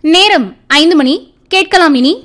நேரம் 5 மணி. கேட்கலாம் இனி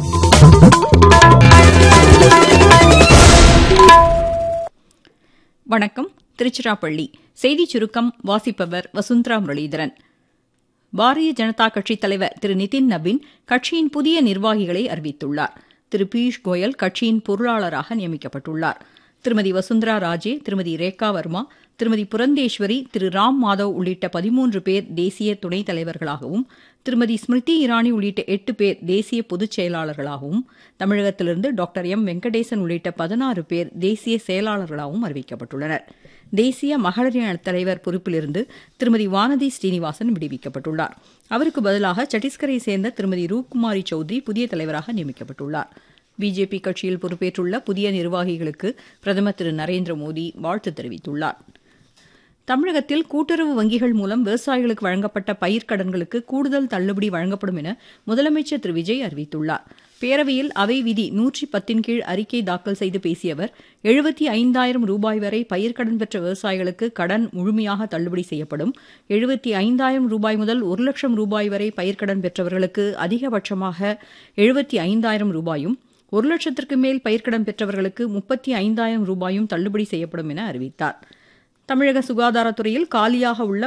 வணக்கம். திருச்சிராப்பள்ளி செய்திச் சுருக்கம் வாசிப்பவர் வசுந்தரா முரளிதரன். பாரதிய ஜனதா கட்சித் தலைவர் திரு நிதின் நபீன் கட்சியின் புதிய நிர்வாகிகளை அறிவித்துள்ளார். திரு பியூஷ் கோயல் கட்சியின் பொருளாளராக நியமிக்கப்பட்டுள்ளார். திருமதி வசுந்தரா ராஜே, திருமதி ரேகா வர்மா, திருமதி புரந்தேஸ்வரி, திரு ராம் மாதவ் உள்ளிட்ட 13 பேர் தேசிய துணைத் தலைவர்களாகவும், திருமதி ஸ்மிருதி இரானி உள்ளிட்ட 8 பேர் தேசிய பொதுச் செயலாளர்களாகவும், தமிழகத்திலிருந்து டாக்டர் எம் வெங்கடேசன் உள்ளிட்ட 16 பேர் தேசிய செயலாளர்களாகவும் அறிவிக்கப்பட்டுள்ளனர். தேசிய மகளிர் தலைவர் பொறுப்பிலிருந்து திருமதி வானதி ஸ்ரீனிவாசன் விடுவிக்கப்பட்டுள்ளார். அவருக்கு பதிலாக சத்தீஸ்கரை சேர்ந்த திருமதி ரூப்குமாரி சௌத்ரி புதிய தலைவராக நியமிக்கப்பட்டுள்ளார். பிஜேபி கட்சியில் பொறுப்பேற்றுள்ள புதிய நிர்வாகிகளுக்கு பிரதமர் திரு நரேந்திர மோடி வாழ்த்து தெரிவித்துள்ளார். தமிழகத்தில் கூட்டுறவு வங்கிகள் மூலம் விவசாயிகளுக்கு வழங்கப்பட்ட பயிர்க்கடன்களுக்கு கூடுதல் தள்ளுபடி வழங்கப்படும் என முதலமைச்சர் திரு விஜய் அறிவித்துள்ளார். பேரவையில் அவை விதி 110 கீழ் அறிக்கை தாக்கல் செய்து பேசிய அவர், 75,000 ரூபாய் வரை பயிர்க்கடன் பெற்ற விவசாயிகளுக்கு கடன் முழுமையாக தள்ளுபடி செய்யப்படும். 75,000 ரூபாய் முதல் 1,00,000 ரூபாய் வரை பயிர்க்கடன் பெற்றவர்களுக்கு அதிகபட்சமாக 75,000 ரூபாயும், 1,00,000க்கு மேல் பயிர்க்கடன் பெற்றவர்களுக்கு 35,000 ரூபாயும் தள்ளுபடி செய்யப்படும் என அறிவித்தார். தமிழக சுகாதாரத்துறையில் காலியாக உள்ள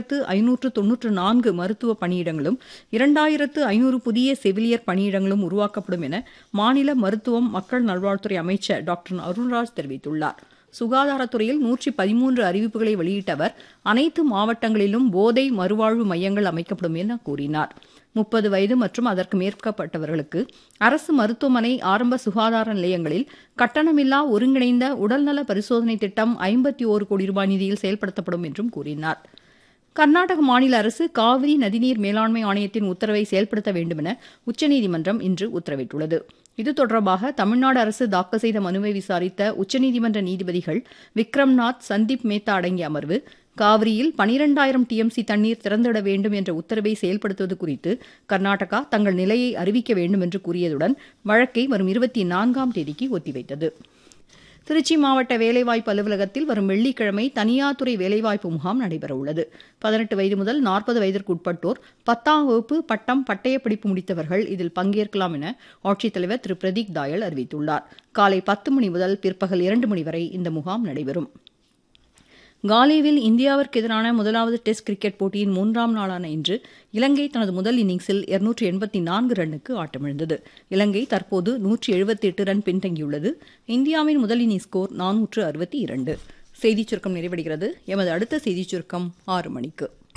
3,594 மருத்துவ பணியிடங்களும் 2,500 புதிய செவிலியர் பணியிடங்களும் உருவாக்கப்படும் என மாநில மருத்துவம் மக்கள் நல்வாழ்வுத்துறை அமைச்சர் டாக்டர் அருண்ராஜ் தெரிவித்துள்ளார். சுகாதாரத்துறையில் 113 அறிவிப்புகளை வெளியிட்ட அவர், அனைத்து மாவட்டங்களிலும் போதை மறுவாழ்வு மையங்கள் அமைக்கப்படும் என கூறினார். 30 வயது மற்றும் அதற்கு மேற்பட்டவர்களுக்கு அரசு மருத்துவமனை, ஆரம்ப சுகாதார நிலையங்களில் கட்டணமில்லா ஒருங்கிணைந்த உடல்நல பரிசோதனை திட்டம் 51 கோடி ரூபாய் நிதியில் செயல்படுத்தப்படும் என்றும் கூறினார். கர்நாடக மாநில அரசு காவிரி நதிநீர் மேலாண்மை ஆணையத்தின் உத்தரவை செயல்படுத்த வேண்டும் என உச்சநீதிமன்றம் இன்று உத்தரவிட்டுள்ளது. இது தொடர்பாக தமிழ்நாடு அரசு தாக்கல் செய்த மனுவை விசாரித்த உச்சநீதிமன்ற நீதிபதிகள் விக்ரம்நாத், சந்தீப் மேத்தா அடங்கிய அமர்வு, காவிரியில் 12,000 டிஎம்சி தண்ணீர் திறந்துவிட வேண்டும் என்ற உத்தரவை செயல்படுத்துவது குறித்து கர்நாடகா தங்கள் நிலையை அறிவிக்க வேண்டும் என்று கூறியதுடன் வழக்கை வரும் 24ஆம் தேதிக்கு ஒத்திவைத்தது. திருச்சி மாவட்ட வேலைவாய்ப்பு அலுவலகத்தில் வரும் வெள்ளிக்கிழமை தனியார் துறை வேலைவாய்ப்பு முகாம் நடைபெறவுள்ளது. 18 வயது முதல் 40 வயதிற்கு உட்பட்டோர், 10ஆம் வகுப்பு, பட்டம், பட்டயப்படிப்பு முடித்தவர்கள் இதில் பங்கேற்கலாம் என ஆட்சித்தலைவர் திரு பிரதீக் தாயல் அறிவித்துள்ளார். காலை 10 மணி முதல் பிற்பகல் 2 மணி வரை இந்த முகாம் நடைபெறும். காலேவில் இந்தியாவிற்கு எதிரான முதலாவது டெஸ்ட் கிரிக்கெட் போட்டியின் 3ஆம் நாளான இன்று இலங்கை தனது முதல் இன்னிங்ஸில் 284 ரன்னுக்கு ஆட்டமிழந்தது. இலங்கை தற்போது 178 ரன் பின்தங்கியுள்ளது. இந்தியாவின் முதல் இன்னிங்ஸ் ஸ்கோர் 462. செய்திச் சுருக்கம் நிறைவடைகிறது. எமது அடுத்த செய்திச் சுருக்கம் 6 மணிக்கு.